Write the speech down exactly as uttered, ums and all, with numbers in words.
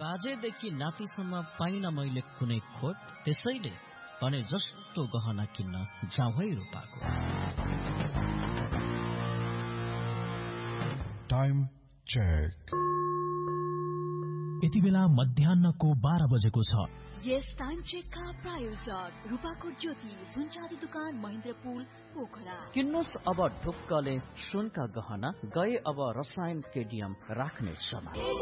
बाजेदेखि नातिसम्म पाइन मैले कुनै खोट, त्यसैले भने जस्तो गहना किन्न जाउँ है रूपाको। Time check. यति बेला मध्याहको बाह्र बजेको छ। यस टाइम चेकका प्रायोजक रूपाकोट ज्योति सुनचाँदी दुकान महेन्द्रपुल पोखरा। किन्नुस् अब ढुक्कले सुनका गहना, गए अब रसायन केडियम राख्ने समय।